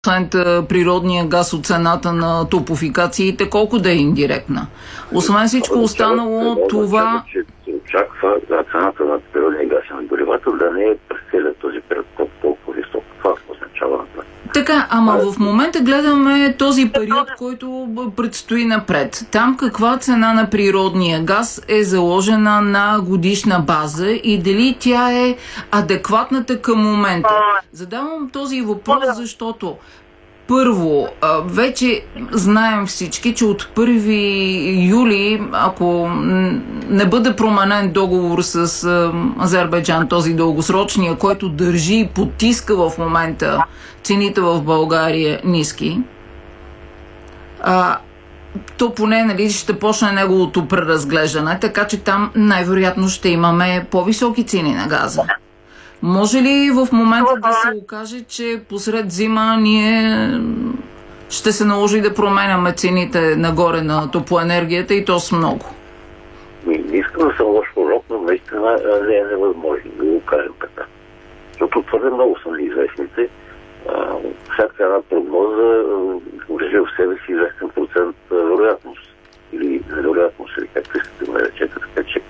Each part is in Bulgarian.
природния газ от цената на топлофикациите, колко да е индиректна. Освен всичко останало, това... Се очаква цената на природния газ и на горивата да не е през целият този период толкова висок. Това означава напред. Така, ама в момента гледаме този период, който предстои напред. Там каква цена на природния газ е заложена на годишна база и дали тя е адекватната към момента? Задавам този въпрос, защото първо, вече знаем всички, че от 1 юли, ако не бъде променен договор с Азербайджан, този дългосрочния, който държи и потиска в момента цените в България ниски, то поне ще почне неговото преразглеждане, така че там най-вероятно ще имаме по-високи цени на газа. Може ли в момента да се окаже, че посред зима ние ще се наложи да променяме цените нагоре на топлоенергията и то с много? Не искам да съм лош пророк, но наистина не е невъзможно да го кажем така. Защото твърде много са неизвестните. Всяка една прогноза държи в себе си известен процент вероятност или невероятност, или както искате да ме речете, така че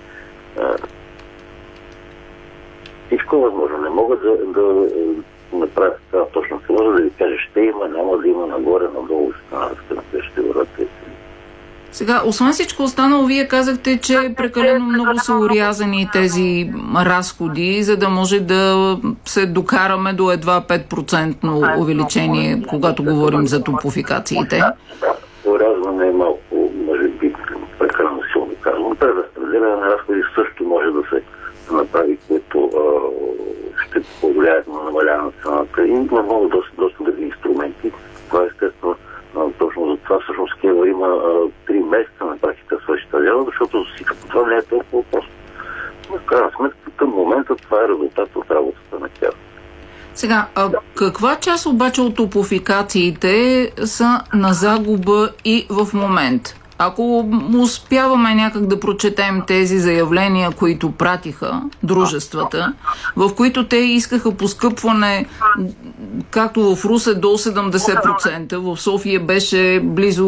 всичко е възможно. Не мога да направя така точно това, да ви кажа ще има, няма да има нагоре, надолу, ще върват. Сега, освен всичко останало, вие казахте, че прекалено много са урязани тези разходи, за да може да се докараме до едва 5% увеличение, когато говорим за топлофикациите. Да, урязване е малко, може би, прекалено силно казвам. Преразпределяне на разходи също може да се направи, което ще повлияят на намаляване на цената. И има много доста други инструменти. Това естествено точно за това всъщност Кева има 3 месеца на практика свърши тази работа, защото всичко това не е толкова просто. Но в крайна сметка към момента това е резултат от работата на Кева. Сега, каква част обаче от топлофикациите са на загуба и в момент? Ако успяваме някак да прочетем тези заявления, които пратиха дружествата, в които те искаха поскъпване, както в Русе до 70%, в София беше близо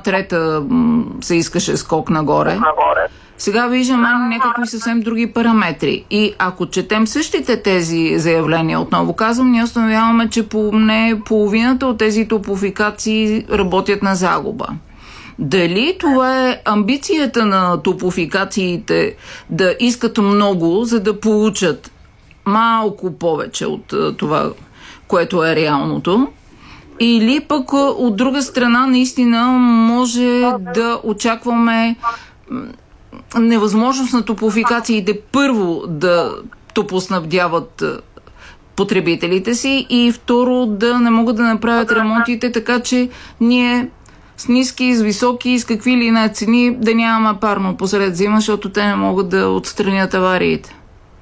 1/3 се искаше скок нагоре. Сега виждаме някакви съвсем други параметри. И ако четем същите тези заявления, отново казвам, ние установяваме, че поне половината от тези топлофикации работят на загуба. Дали това е амбицията на топлофикациите да искат много, за да получат малко повече от това, което е реалното? Или пък от друга страна наистина може да очакваме невъзможност на топлофикациите първо да топлоснабдяват потребителите си и второ да не могат да направят ремонтите, така че ние с ниски, с високи, с какви ли не цени да нямаме парно посред зима, защото те не могат да отстранят авариите.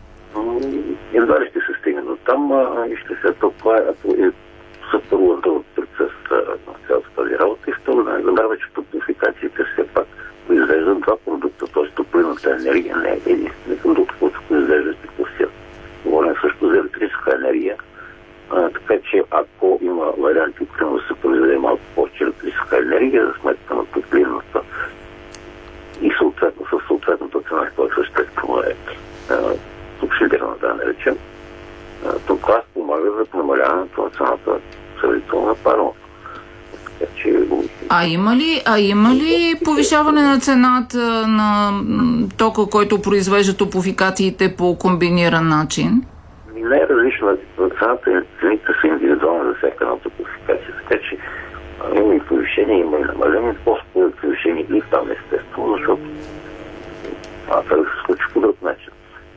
Едва ли ще се стигне до там и ще се това е съпървата от процес на цялата тази работа и второ да не забравя, че топлофикациите все пак произвеждат два продукта, т.е. топлинната енергия не е единствен продукт, който произвежда теплосия. Говорим също за електрическа енергия, така че ако има варианти, които да се произведе малко повече електрическа енергия за сметка на топлинната и съответно със съответната цена, която съществено е субсидирана, да наречем, то това помага за намаляването на цената сравнително на парно. Има ли повишаване на цената на тока, който произвежда топлофикациите по комбиниран начин? Не е различна. Цената и цените са индивидуални за всяка една топлофикация. Така че има и повишение, има и намаление. По-скоро повишение и там естествено, защото това трябва да се случи по друг начин.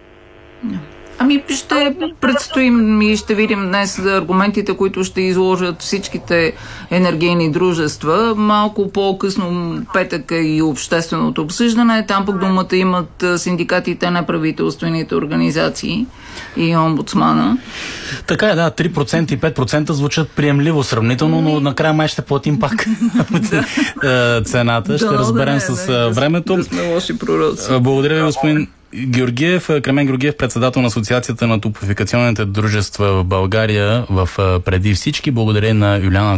Ще предстоим и ще видим днес аргументите, които ще изложат всичките енергийни дружества. Малко по-късно петък и общественото обсъждане. Там пък думата имат синдикатите, неправителствените организации и омбудсмана. Така е, да, 3% и 5% звучат приемливо сравнително, но накрая май ще платим пак цената. Ще разберем с времето. Благодаря ви, господин Георгиев, Кремен Георгиев, председател на Асоциацията на топлофикационните дружества в България в Преди всички. Благодаря на Юлиана